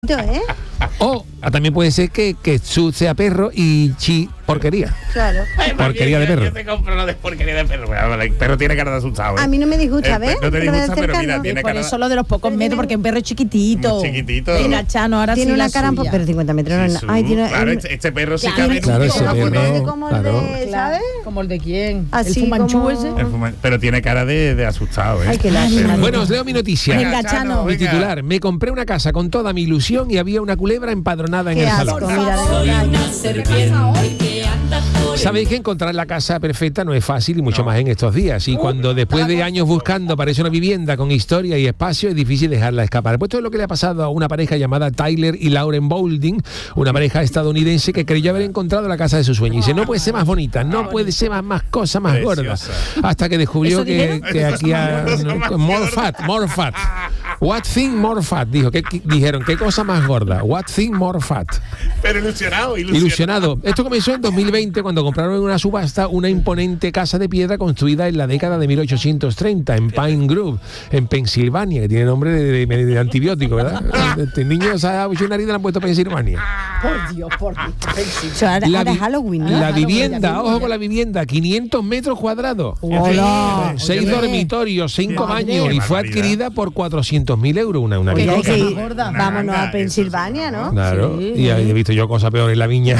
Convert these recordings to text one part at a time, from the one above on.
¿eh? O también puede ser que Su sea perro y Chi porquería. Claro. Porquería de perro. Yo te compro lo de porquería de perro. El perro tiene cara de asustado, ¿eh? A mí no me disgusta, ¿ves? No te disgusta, pero mira, no. tiene Por cara... eso lo de los pocos metros, porque un perro es chiquitito. Chiquitito. Venga, Chano, ahora tiene sí una la cara, suya. pero 50 metros no es nada. Ay, tiene Claro, este perro sí Claro, cabe en un claro, ese tipo perro, japonés. como el claro. de, ¿sabes? ¿Como el de quién? Así ¿El Fumanchú como- ese? Pero tiene cara de asustado, ¿eh? Ay, qué lástima. Bueno, os leo mi noticia. Venga, Chano. Mi venga. titular: me compré una casa con toda mi ilusión y había una culebra empadronada en Qué el asco, salón. mira, de verdad. Sabéis que encontrar la casa perfecta no es fácil y mucho más en estos días. Y cuando después de años buscando aparece una vivienda con historia y espacio, es difícil dejarla escapar. Pues esto es lo que le ha pasado a una pareja llamada Tyler y Lauren Boulding, una pareja estadounidense que creyó haber encontrado la casa de sus sueños. Y dice, no puede ser más bonita, no puede ser más cosa más gorda. Preciosa. Hasta que descubrió ¿Eso dijeron? que aquí more fat. What thing more fat? Dijeron, ¿qué cosa más gorda? What thing more fat? Pero ilusionado. Esto comenzó en 2020 cuando compraron en una subasta una imponente casa de piedra construida en la década de 1830 en Pine Grove, en Pensilvania, que tiene nombre de antibiótico, ¿verdad? Este niño se ha hecho una herida y le han puesto Pensilvania. Por Dios, por Dios. Eso ahora vi- Halloween, ¿no? la Halloween, vivienda, ya. ojo con la vivienda, 500 metros cuadrados. Hola. 6 Oye, dormitorios, 5 Madre. baños y fue Barbaridad. adquirida por 400.000 euros. Una Oye, vida. hay que ir. gorda. Vámonos Nada, a Pensilvania, eso sí, ¿no? Claro, Sí. y he visto yo cosas peores en la viña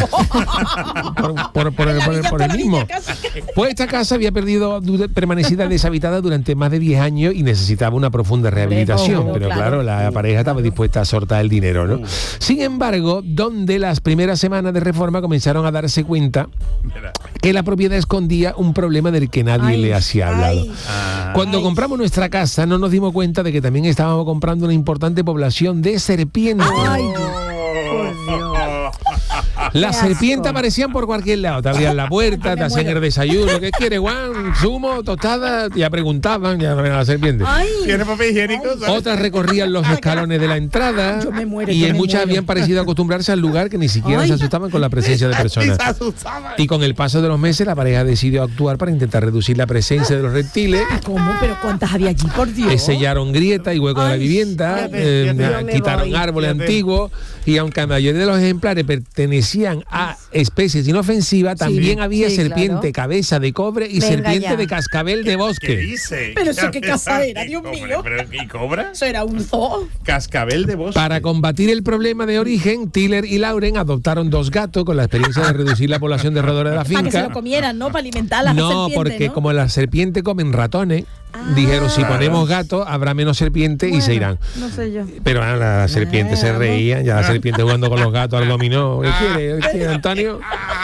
por el mismo. Pues esta casa había permanecida deshabitada durante más de 10 años y necesitaba una profunda rehabilitación, Ojo, pero claro. claro, la pareja estaba dispuesta a soltar el dinero, ¿no? Sin embargo, donde las primeras semanas de reforma comenzaron a darse cuenta Mira. que la propiedad escondía un problema del que nadie le hacía hablado. Cuando compramos nuestra casa no nos dimos cuenta de que también estábamos comprando una importante población de serpientes. Ay, por Dios. Las Qué serpientes asco. aparecían por cualquier lado, te abrían la puerta, te hacían el desayuno, ¿qué quieres, Juan? Zumo, tostada, ya preguntaban, ya no eran las serpientes. ¿Tiene papel higiénico? ¿sabes? Otras recorrían los escalones de la entrada Yo me muero, y yo en me muchas muero. habían parecido acostumbrarse al lugar que ni siquiera se asustaban con la presencia de Y personas. se asustaba. Y con el paso de los meses la pareja decidió actuar para intentar reducir la presencia de los reptiles. ¿Cómo? ¿Pero cuántas había allí, por Dios? Sellaron grietas y huecos de la vivienda, fíjate, yo me quitaron voy. árboles Fíjate. antiguos y aunque la mayoría de los ejemplares pertenecían a especies inofensivas, también había sí, serpiente, claro. cabeza de cobre y Venga serpiente ya. de cascabel de ¿Qué bosque. dice? Pero eso qué casa era, Dios Hombre, mío. pero, ¿y cobra? Eso era un zoo. Cascabel de bosque. Para combatir el problema de origen, Tyler y Lauren adoptaron 2 gatos con la experiencia de reducir la población de roedores de la Para que se lo finca. comieran, ¿no? Para alimentar a las No, serpientes, porque ¿no? como las serpientes comen ratones, dijeron si Claro. ponemos gatos habrá menos serpientes y se irán. No sé yo. Pero las serpientes se reían, ya la serpiente jugando con los gatos al dominó. ¿Qué quiere, Antonio?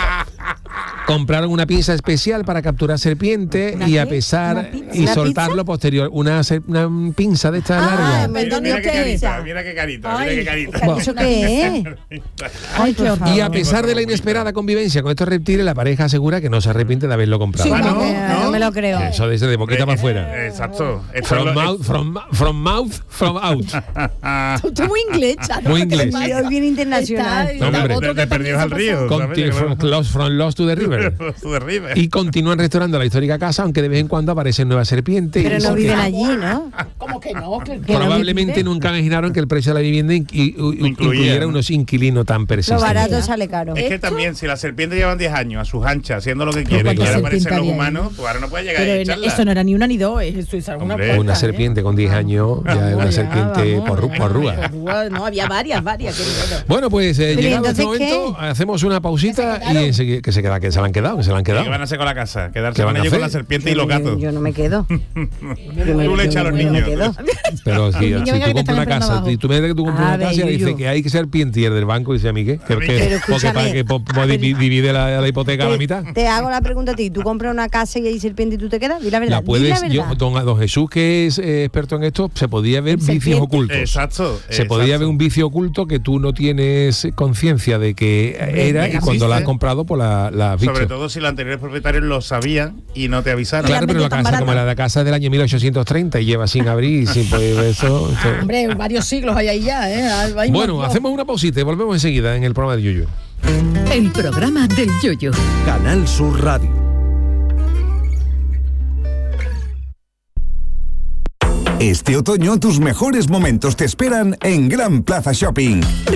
Compraron una pinza especial para capturar serpientes ¿Una y a qué? pesar ¿Una pinza? y ¿Una soltarlo posterior. Una pinza de esta larga. me Mira, mira qué ¿qué es? carita, mira qué carita, mira Ay, qué carita. Bueno. ¿Eso qué es? Ay, por favor. Y a pesar de la inesperada convivencia con estos reptiles, la pareja asegura que no se arrepiente de haberlo comprado. Sí, Ah, no, ¿no? No me lo creo. Eso de boquita para afuera. Exacto. Esto es From lo- mouth, from out. Usted es muy inglés, Chano. Muy ¿qué le inglés. pasa? Y hoy bien internacional. Está- Hombre. otro que De perdidos al también se río. pasó. ¿sabes? From lost to the river. Tú de River. Y continúan restaurando la histórica casa, aunque de vez en cuando aparecen nuevas serpientes. Pero y no dicen que viven allí, ¿no? ¿Cómo que no? Que probablemente nunca imaginaron que el precio de la vivienda incluyera ¿no? unos inquilinos tan Lo persistentes. barato sale caro. Es que también, si las serpientes llevan 10 años a sus anchas haciendo lo que quieren, ¿cuántas y ahora aparecen serpientes los había ahí? humanos, tú ahora no puedes llegar Pero a echarla. eso no era ni una ni dos, eso es alguna Hombre, cuanta, Una ¿eh? serpiente con 10 años ya es una serpiente porrúa. No, había varias, qué bueno. Bueno, pues llegado este entonces, momento, hacemos una pausita ¿Que se y enseguida que se la han quedado. ¿Qué van a hacer con la casa? Quedarse ¿Qué van con a ellos con hacer? la serpiente y los gatos. Yo no me quedo. Tú le echas a los yo me niños. quedo. Pero si Niño, si venga, tú que compras están una esperando casa, abajo. y tú me dices que tú compras A una ver, casa y dice Yuyu. que hay que serpiente y el del banco dice a mí ¿qué? Pero Porque escúchame. para que divide la hipoteca a la mitad. Te hago la pregunta a ti. ¿Tú compras una casa y hay serpiente y tú te quedas? Di la verdad. La di puedes, la yo, verdad. don Jesús, que es experto en esto, se podía ver vicios serpiente. ocultos. Exacto. Se podía ver un vicio oculto que tú no tienes conciencia de que era y existe. cuando la has comprado pues la has visto. Sobre todo si los anteriores propietarios lo sabían y no te avisaron. Claro, pero la tan casa como barata. la casa es del año 1830 y lleva sin abrir y sin poder eso. Hombre, varios siglos hay ahí ya, ¿eh? Hay Bueno, más- hacemos una pausita y volvemos enseguida en el programa de Yuyu. El programa del Yoyo. Canal Sur Radio. Este otoño tus mejores momentos te esperan en Gran Plaza Shopping.